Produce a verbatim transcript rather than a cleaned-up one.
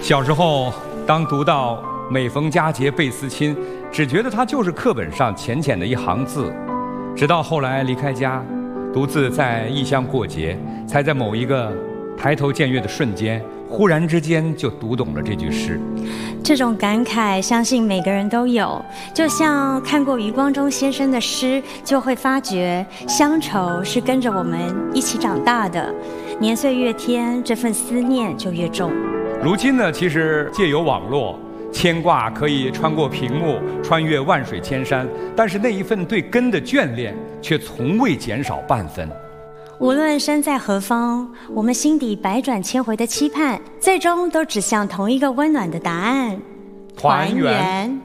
小时候，当读到每逢佳节倍思亲，只觉得它就是课本上浅浅的一行字，直到后来离开家，独自在异乡过节，才在某一个抬头见月的瞬间，忽然之间就读懂了这句诗。 这种感慨相信每个人都有，就像看过余光中先生的诗，就会发觉乡愁是跟着我们一起长大的，年岁越添，这份思念就越重。 如今呢，其实借由网络，牵挂可以穿过屏幕，穿越万水千山，但是那一份对根的眷恋却从未减少半分。 无论身在何方，我们心底百转千回的期盼，最终都指向同一个温暖的答案： 团圆。